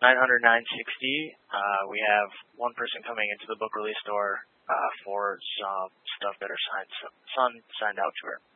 900, 960. We have one person coming into the book release store for some stuff that are signed out to her.